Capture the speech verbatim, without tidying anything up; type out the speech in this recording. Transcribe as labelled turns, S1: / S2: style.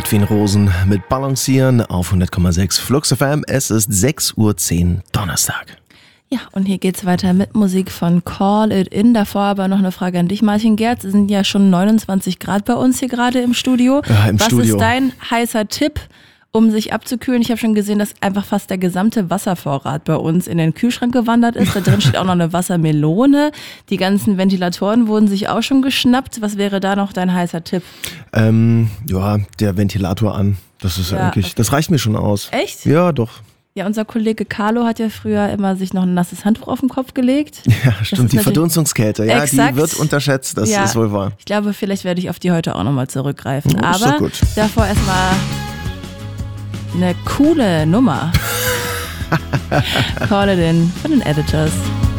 S1: Edwin Rosen mit Balancieren auf hundert Komma sechs Flux F M. Es ist sechs Uhr zehn Donnerstag.
S2: Ja, und hier geht's weiter mit Musik von Call It In. Davor aber noch eine Frage an dich, Martin Gerz. Es sind ja schon neunundzwanzig Grad bei uns hier gerade im Studio.
S1: Ja, im
S2: Was
S1: Studio.
S2: ist dein heißer Tipp, um sich abzukühlen? Ich habe schon gesehen, dass einfach fast der gesamte Wasservorrat bei uns in den Kühlschrank gewandert ist. Da drin steht auch noch eine Wassermelone. Die ganzen Ventilatoren wurden sich auch schon geschnappt. Was wäre da noch dein heißer Tipp?
S1: Ähm, ja, der Ventilator an. Das ist
S2: Ja,
S1: eigentlich,
S2: okay.
S1: das reicht mir schon aus.
S2: Echt?
S1: Ja, doch.
S2: Ja, unser Kollege Carlo hat ja früher immer sich noch ein nasses Handtuch auf den Kopf gelegt.
S1: Ja,
S2: ist
S1: stimmt. Die
S2: natürlich-
S1: Verdunstungskälte, ja,
S2: Exakt.
S1: die wird unterschätzt. Das
S2: Ja.
S1: ist wohl wahr.
S2: Ich glaube, vielleicht werde ich auf die heute auch nochmal zurückgreifen.
S1: Oh, ist doch
S2: Aber
S1: gut.
S2: davor erstmal eine coole Nummer. Call It In von den Editors.